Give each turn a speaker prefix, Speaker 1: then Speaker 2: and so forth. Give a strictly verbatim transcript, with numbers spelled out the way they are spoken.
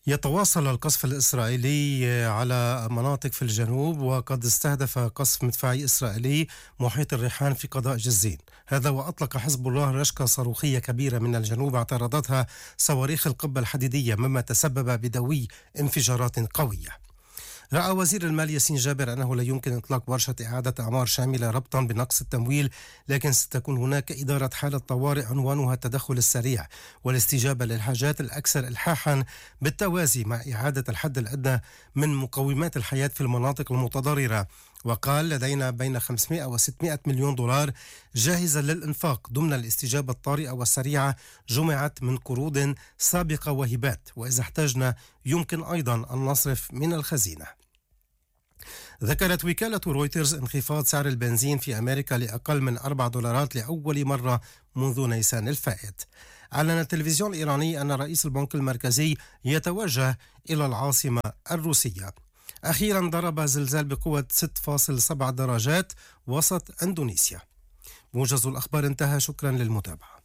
Speaker 1: يتواصل القصف الإسرائيلي على مناطق في الجنوب، وقد استهدف قصف مدفعي إسرائيلي محيط الريحان في قضاء جزين. هذا وأطلق حزب الله رشقة صاروخية كبيرة من الجنوب اعترضتها صواريخ القبة الحديدية، مما تسبب بدوي انفجارات قوية. رأى وزير المال ياسين جابر أنه لا يمكن إطلاق ورشة إعادة أعمار شاملة ربطا بنقص التمويل، لكن ستكون هناك إدارة حالة طوارئ عنوانها التدخل السريع والاستجابة للحاجات الأكثر إلحاحا، بالتوازي مع إعادة الحد الأدنى من مقومات الحياة في المناطق المتضررة. وقال: لدينا بين خمسمائة وستمائة مليون دولار جاهزة للإنفاق ضمن الاستجابة الطارئة والسريعة، جمعت من قروض سابقة وهبات، وإذا احتاجنا يمكن أيضا أن نصرف من الخزينة. ذكرت وكالة رويترز انخفاض سعر البنزين في أمريكا لأقل من أربع دولارات لأول مرة منذ نيسان الفائت. أعلن التلفزيون الإيراني أن رئيس البنك المركزي يتوجه إلى العاصمة الروسية. أخيرا ضرب زلزال بقوة ستة فاصلة سبعة درجات وسط أندونيسيا. موجز الأخبار انتهى، شكرا للمتابعة.